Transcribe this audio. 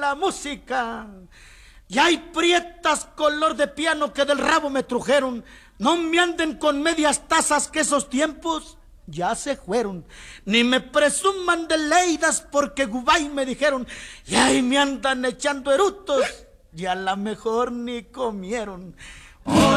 la música. Y hay prietas color de piano que del rabo me trujeron. No me anden con medias tazas que esos tiempos ya se fueron. Ni me presuman de leidas porque Gubay me dijeron. Y ahí me andan echando erutos y a la mejor ni comieron.